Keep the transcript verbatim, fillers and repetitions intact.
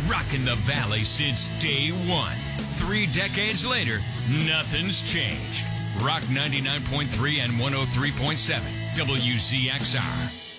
Rockin' the Valley since day one. Three decades later, nothing's changed. Rock ninety-nine point three and one oh three point seven, W Z X R.